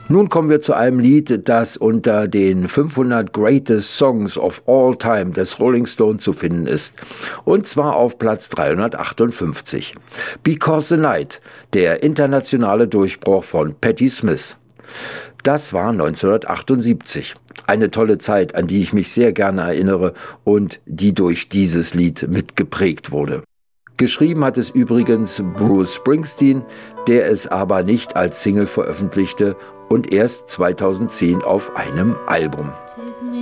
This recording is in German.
Nun kommen wir zu einem Lied, das unter den 500 Greatest Songs of All Time des Rolling Stone zu finden ist. Und zwar auf Platz 358. Because the Night, der internationale Durchbruch von Patti Smith. Das war 1978. Eine tolle Zeit, an die ich mich sehr gerne erinnere und die durch dieses Lied mitgeprägt wurde. Geschrieben hat es übrigens Bruce Springsteen, der es aber nicht als Single veröffentlichte und erst 2010 auf einem Album.